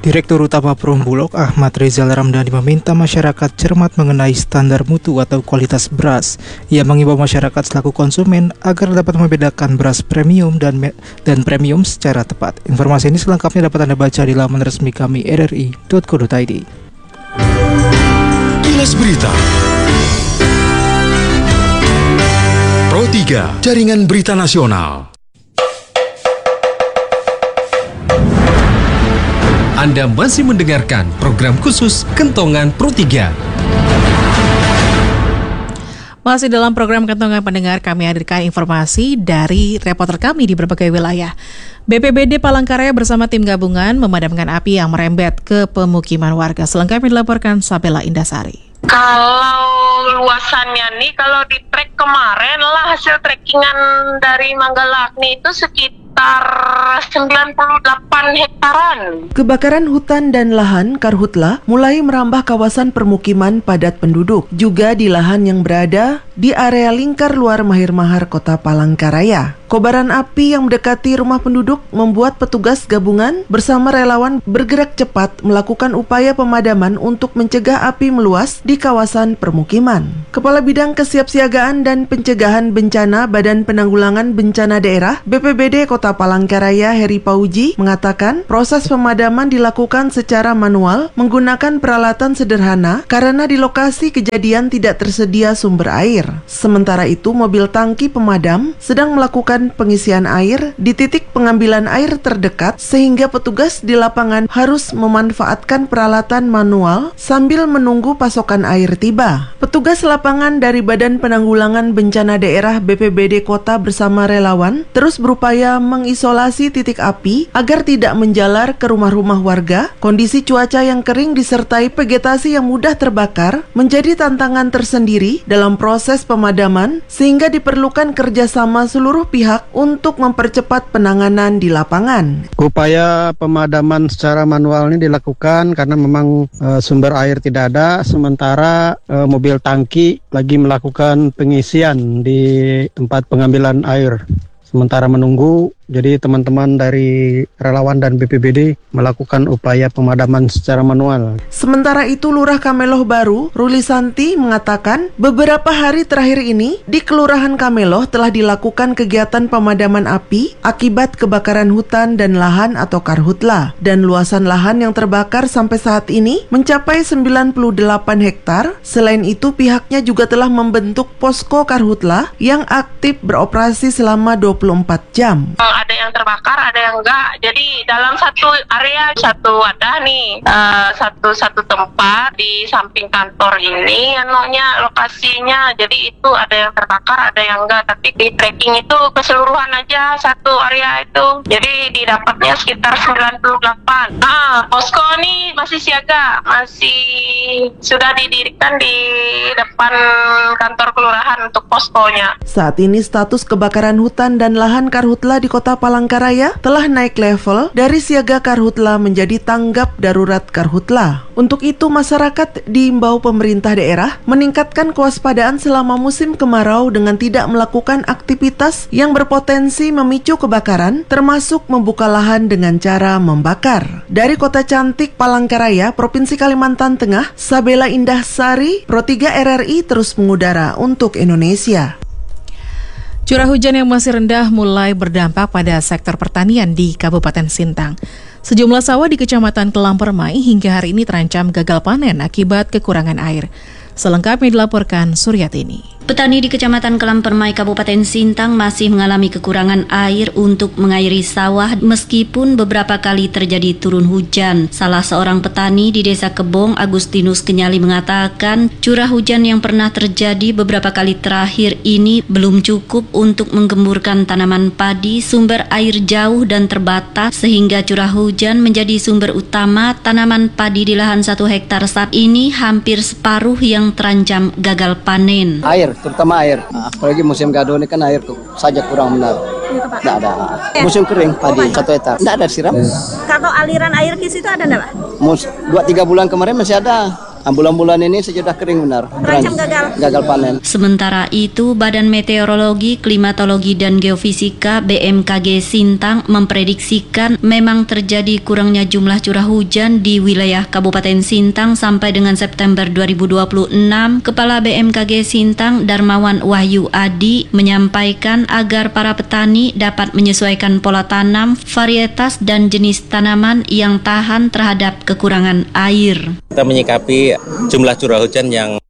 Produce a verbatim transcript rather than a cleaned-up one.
Direktur Utama Perumbulok Ahmad Rizal Ramdhani meminta masyarakat cermat mengenai standar mutu atau kualitas beras. Ia mengimbau masyarakat selaku konsumen agar dapat membedakan beras premium dan me- dan premium secara tepat. Informasi ini selengkapnya dapat Anda baca di laman resmi kami r r i titik co titik i d. Kilas Berita Pro tiga, Jaringan Berita Nasional. Anda masih mendengarkan program khusus Kentongan Pro tiga. Masih dalam program Kentongan Pendengar, kami hadirkan informasi dari reporter kami di berbagai wilayah. B P B D Palangkaraya bersama tim gabungan memadamkan api yang merembet ke pemukiman warga. Selengkapnya dilaporkan Sabella Indasari. Kalau luasannya nih, kalau di trek kemarin lah hasil trekkingan dari Manggalakni itu sekitar sembilan puluh delapan hektaran. Kebakaran hutan dan lahan Karhutla mulai merambah kawasan permukiman padat penduduk, juga di lahan yang berada di area lingkar luar Mahir Mahar Kota Palangkaraya. Kobaran api yang mendekati rumah penduduk membuat petugas gabungan bersama relawan bergerak cepat melakukan upaya pemadaman untuk mencegah api meluas di kawasan permukiman. Kepala Bidang Kesiapsiagaan dan Pencegahan Bencana Badan Penanggulangan Bencana Daerah B P B D Kota Palangkaraya Heri Pauji mengatakan proses pemadaman dilakukan secara manual menggunakan peralatan sederhana karena di lokasi kejadian tidak tersedia sumber air. Sementara itu mobil tangki pemadam sedang melakukan pengisian air di titik pengambilan air terdekat sehingga petugas di lapangan harus memanfaatkan peralatan manual sambil menunggu pasokan air tiba. Petugas lapangan dari Badan Penanggulangan Bencana Daerah B P B D Kota bersama relawan terus berupaya mengisolasi titik api agar tidak menjalar ke rumah-rumah warga. Kondisi cuaca yang kering disertai vegetasi yang mudah terbakar menjadi tantangan tersendiri dalam proses pemadaman sehingga diperlukan kerjasama seluruh pihak untuk mempercepat penanganan di lapangan. Upaya pemadaman secara manual ini dilakukan karena memang e, sumber air tidak ada, sementara e, mobil tangki lagi melakukan pengisian di tempat pengambilan air. Sementara menunggu, jadi teman-teman dari relawan dan B P B D melakukan upaya pemadaman secara manual. Sementara itu Lurah Kameloh Baru, Ruli Santi mengatakan beberapa hari terakhir ini di Kelurahan Kameloh telah dilakukan kegiatan pemadaman api akibat kebakaran hutan dan lahan atau Karhutla. Dan luasan lahan yang terbakar sampai saat ini mencapai sembilan puluh delapan hektar. Selain itu pihaknya juga telah membentuk posko Karhutla yang aktif beroperasi selama dua puluh empat jam. Ada yang terbakar, ada yang enggak. Jadi dalam satu area, satu wadah nih, uh, satu satu tempat di samping kantor ini, anunya lokasinya. Jadi itu ada yang terbakar, ada yang enggak. Tapi di tracking itu keseluruhan aja satu area itu. Jadi didapatnya sekitar sembilan puluh delapan. Nah, posko nih masih siaga, masih sudah didirikan di depan kantor kelurahan untuk poskonya. Saat ini status kebakaran hutan dan lahan Karhutla di Kota Palangkaraya telah naik level dari siaga Karhutla menjadi tanggap darurat Karhutla. Untuk itu masyarakat diimbau pemerintah daerah meningkatkan kewaspadaan selama musim kemarau dengan tidak melakukan aktivitas yang berpotensi memicu kebakaran, termasuk membuka lahan dengan cara membakar. Dari Kota Cantik Palangkaraya, Provinsi Kalimantan Tengah, Sabella Indasari, Pro tiga R R I terus mengudara untuk Indonesia. Curah hujan yang masih rendah mulai berdampak pada sektor pertanian di Kabupaten Sintang. Sejumlah sawah di Kecamatan Kelampermai hingga hari ini terancam gagal panen akibat kekurangan air. Selengkapnya dilaporkan Suryatini. Petani di Kecamatan Kelampermai, Kabupaten Sintang masih mengalami kekurangan air untuk mengairi sawah meskipun beberapa kali terjadi turun hujan. Salah seorang petani di Desa Kebong, Agustinus Kenyali mengatakan curah hujan yang pernah terjadi beberapa kali terakhir ini belum cukup untuk menggemburkan tanaman padi. Sumber air jauh dan terbatas sehingga curah hujan menjadi sumber utama tanaman padi di lahan satu hektar saat ini hampir separuh yang terancam gagal panen. Air, terutama air. Nah, apalagi musim gado ini kan air saja kurang benar. Tidak ada. Musim kering padi satu hektar. Tidak ada siram. Kalau aliran air ke situ ada enggak, Pak? Mus, dua tiga bulan kemarin masih ada. bulan-bulan ini sudah kering benar. Terancam gagal. Gagal panen. Sementara itu, Badan Meteorologi, Klimatologi dan Geofisika B M K G Sintang memprediksikan memang terjadi kurangnya jumlah curah hujan di wilayah Kabupaten Sintang sampai dengan September dua ribu dua puluh enam. Kepala B M K G Sintang Darmawan Wahyu Adi menyampaikan agar para petani dapat menyesuaikan pola tanam, varietas dan jenis tanaman yang tahan terhadap kekurangan air. Kita menyikapi jumlah curah hujan yang